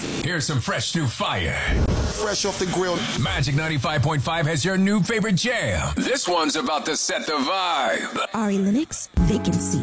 Here's some fresh new fire. Fresh off the grill. Magic 95.5 has your new favorite jam. This one's about to set the vibe. Ari Lennox, Vacancy.